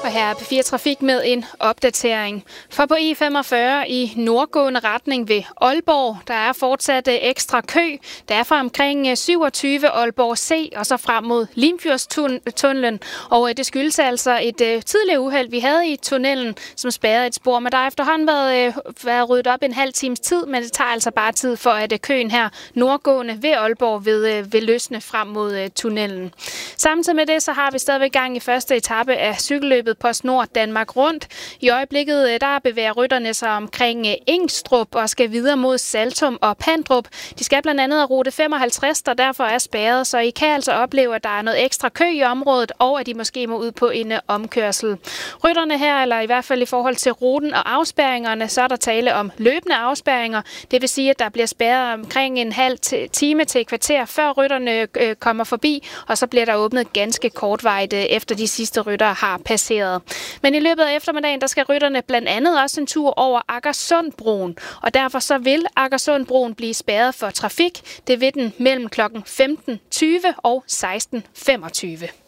Og her er P4 Trafik med en opdatering. For på E45 i nordgående retning ved Aalborg, der er fortsat ekstra kø. Der er fra omkring 27 Aalborg C og så frem mod Limfjordstunnelen. Og det skyldes altså et tidligere uheld, vi havde i tunnelen, som spærrede et spor. Men der har efterhånden været ryddet op en halv times tid, men det tager altså bare tid for, at køen her nordgående ved Aalborg vil løsne frem mod tunnelen. Samtidig med det, så har vi stadigvæk gang i første etape af cykelløbet PostNord Danmark Rundt. I øjeblikket der bevæger rytterne sig omkring Ingstrup og skal videre mod Saltum og Pandrup. De skal blandt andet af rute 55, der derfor er spærret, så I kan altså opleve, at der er noget ekstra kø i området, og at de måske må ud på en omkørsel. Rytterne her, eller i hvert fald i forhold til ruten og afspærringerne, så er der tale om løbende afspærringer. Det vil sige, at der bliver spærret omkring en halv time til et kvarter, før rytterne kommer forbi, og så bliver der åbnet ganske kortvarigt efter de sidste ryttere har passeret. Men i løbet af eftermiddagen, der skal rytterne blandt andet også en tur over Akersundbroen, og derfor så vil Akersundbroen blive spærret for trafik. Det vil den mellem kl. 15.20 og 16.25.